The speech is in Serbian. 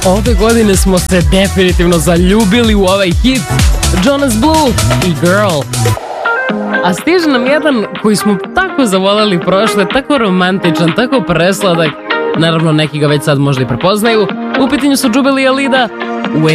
ove godine smo se definitivno zaljubili u ovaj hit Jonas Blue i Girl. A stiže nam jedan koji smo tako zavoleli prošle, tako romantičan, tako presladak. Naravno, neki ga već sad možda i prepoznaju. U pitanju su Džubeli i Alida,